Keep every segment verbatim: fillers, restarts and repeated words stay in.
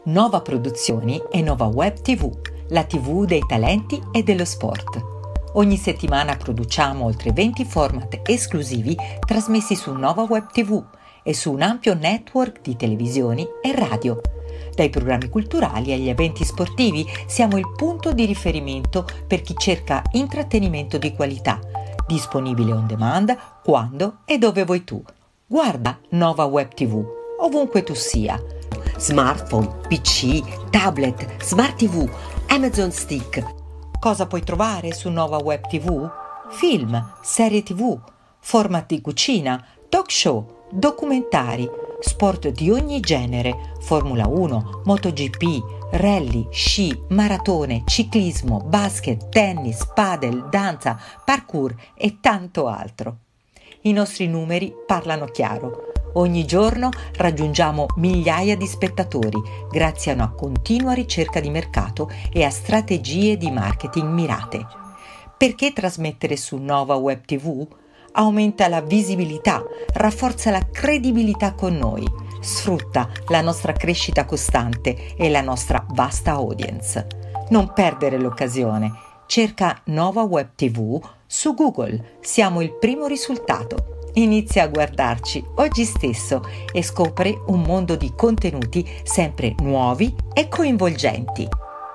Nova Produzioni e Nova Web tivù, la tivù dei talenti e dello sport. Ogni settimana produciamo oltre venti format esclusivi trasmessi su Nova Web tivù e su un ampio network di televisioni e radio. Dai programmi culturali agli eventi sportivi siamo il punto di riferimento per chi cerca intrattenimento di qualità, disponibile on demand quando e dove vuoi tu. Guarda Nova Web tivù ovunque tu sia. Smartphone, P C, tablet, Smart tivù, Amazon Stick. Cosa puoi trovare su Nova Web tivù? Film, serie tivù, format di cucina, talk show, documentari, sport di ogni genere, Formula uno, MotoGP, rally, sci, maratone, ciclismo, basket, tennis, padel, danza, parkour e tanto altro. I nostri numeri parlano chiaro. Ogni giorno raggiungiamo migliaia di spettatori grazie a una continua ricerca di mercato e a strategie di marketing mirate. Perché trasmettere su Nova Web tivù? Aumenta la visibilità, rafforza la credibilità con noi, sfrutta la nostra crescita costante e la nostra vasta audience. Non perdere l'occasione. Cerca Nova Web tivù su Google. Siamo il primo risultato. Inizia a guardarci oggi stesso e scopri un mondo di contenuti sempre nuovi e coinvolgenti.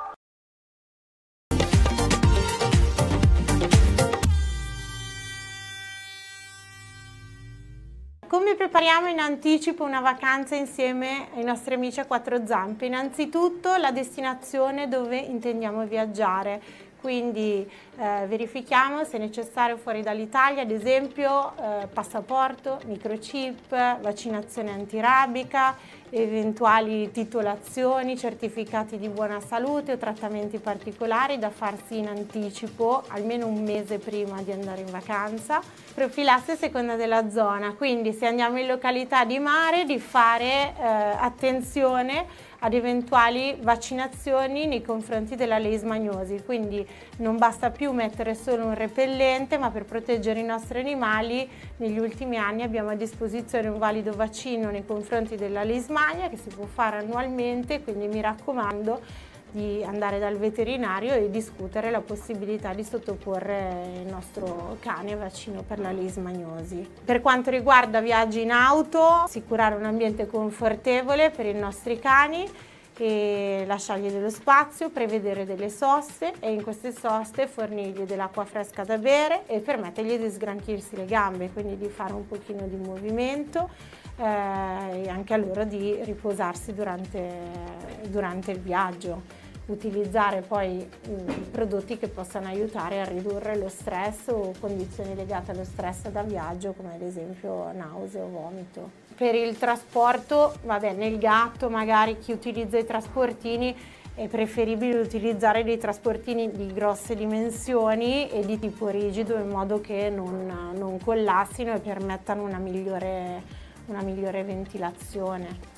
Come prepariamo in anticipo una vacanza insieme ai nostri amici a quattro zampe? Innanzitutto la destinazione dove intendiamo viaggiare. Quindi eh, verifichiamo se è necessario fuori dall'Italia, ad esempio eh, passaporto, microchip, vaccinazione antirabica, eventuali titolazioni, certificati di buona salute o trattamenti particolari da farsi in anticipo, almeno un mese prima di andare in vacanza. Profilassi a seconda della zona, quindi se andiamo in località di mare di fare eh, attenzione ad eventuali vaccinazioni nei confronti della leishmaniosi, quindi non basta più mettere solo un repellente, ma per proteggere i nostri animali negli ultimi anni abbiamo a disposizione un valido vaccino nei confronti della leishmania che si può fare annualmente, quindi mi raccomando di andare dal veterinario e discutere la possibilità di sottoporre il nostro cane a vaccino per la leishmaniosi. Per quanto riguarda viaggi in auto, assicurare un ambiente confortevole per i nostri cani e lasciargli dello spazio, prevedere delle soste e in queste soste fornirgli dell'acqua fresca da bere e permettergli di sgranchirsi le gambe, quindi di fare un pochino di movimento eh, e anche a loro di riposarsi durante, durante il viaggio. Utilizzare poi mh, prodotti che possano aiutare a ridurre lo stress o condizioni legate allo stress da viaggio, come ad esempio nausea o vomito. Per il trasporto, vabbè, nel gatto magari chi utilizza i trasportini è preferibile utilizzare dei trasportini di grosse dimensioni e di tipo rigido in modo che non, non collassino e permettano una migliore, una migliore ventilazione.